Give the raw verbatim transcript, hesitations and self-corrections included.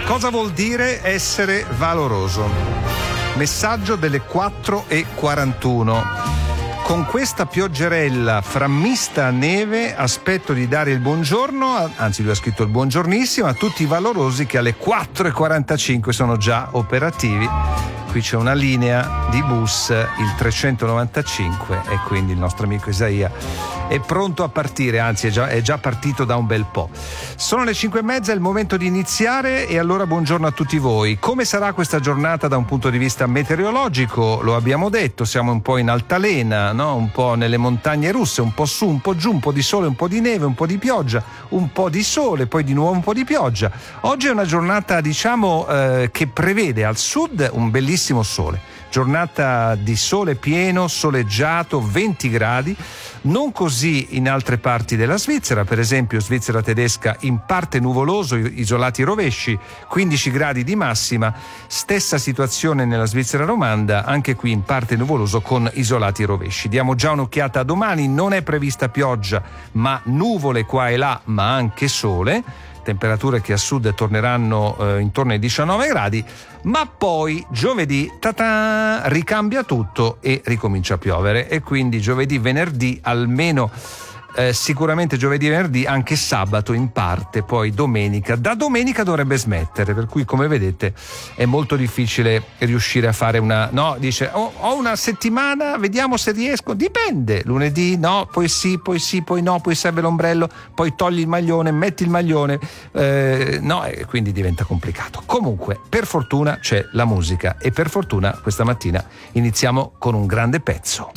Cosa vuol dire essere valoroso? Messaggio delle quattro e quarantuno. Con questa pioggerella frammista a neve aspetto di dare il buongiorno, anzi lui ha scritto il buongiornissimo, a tutti i valorosi che alle quattro e quarantacinque sono già operativi. Qui c'è una linea di bus, il trecentonovantacinque, e quindi il nostro amico Isaia è pronto a partire, anzi è già, è già partito da un bel po'. Sono le cinque e mezza, è il momento di iniziare, e allora buongiorno a tutti voi. Come sarà questa giornata da un punto di vista meteorologico? Lo abbiamo detto, siamo un po' in altalena, no? Un po' nelle montagne russe, un po' su, un po' giù, un po' di sole, un po' di neve, un po' di pioggia, un po' di sole, poi di nuovo un po' di pioggia. Oggi è una giornata, diciamo, eh, che prevede al sud un bellissimo sole. Giornata di sole pieno, soleggiato, venti gradi, non così in altre parti della Svizzera, per esempio Svizzera tedesca in parte nuvoloso, isolati rovesci, quindici gradi di massima, stessa situazione nella Svizzera romanda, anche qui in parte nuvoloso con isolati rovesci. Diamo già un'occhiata a domani, non è prevista pioggia, ma nuvole qua e là, ma anche sole. Temperature che a sud torneranno eh, intorno ai diciannove gradi, ma poi giovedì ta-ta, ricambia tutto e ricomincia a piovere, e quindi giovedì, venerdì almeno, eh, sicuramente giovedì e venerdì, anche sabato in parte, poi domenica, da domenica dovrebbe smettere, per cui come vedete è molto difficile riuscire a fare una, no, dice oh, ho una settimana, vediamo se riesco, dipende, lunedì no, poi sì, poi sì, poi no, poi serve l'ombrello, poi togli il maglione, metti il maglione, eh, no, e quindi diventa complicato. Comunque per fortuna c'è la musica, e per fortuna questa mattina iniziamo con un grande pezzo.